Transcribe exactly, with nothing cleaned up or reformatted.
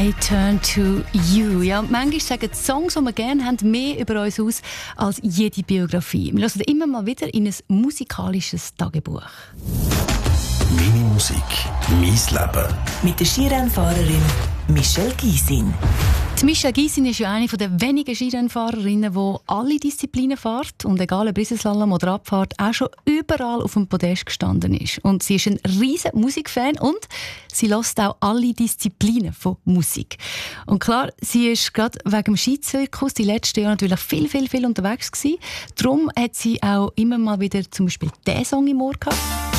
I Turn to You. Ja, manchmal sagen die Songs, die wir gerne haben, mehr über uns aus als jede Biografie. Wir hören immer mal wieder in ein musikalisches Tagebuch. Meine Musik, mein Leben. Mit der Skirennfahrerin Michelle Gysin. Die Michelle Gysin ist ja eine der wenigen Skirennfahrerinnen, die alle Disziplinen fährt und egal ob Riesenslalom oder Abfahrt, auch schon überall auf dem Podest gestanden ist. Und sie ist ein riesen Musikfan und sie hört auch alle Disziplinen von Musik. Und klar, sie ist gerade wegen dem Skizirkus die letzten Jahre natürlich viel, viel, viel unterwegs gewesen. Darum hat sie auch immer mal wieder zum Beispiel diesen Song im Ohr gehabt.